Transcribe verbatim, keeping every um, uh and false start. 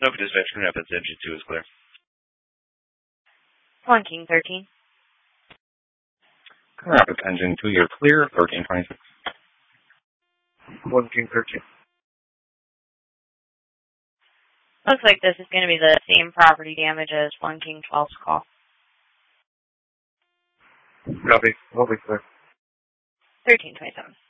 No, for dispatch, from Rapids, engine two is clear. One King thirteen. Rapids, engine two, you're clear, thirteen twenty-six. One King thirteen. Looks like this is going to be the same property damage as One King twelve's call. Copy. One King clear. thirteen twenty-seven.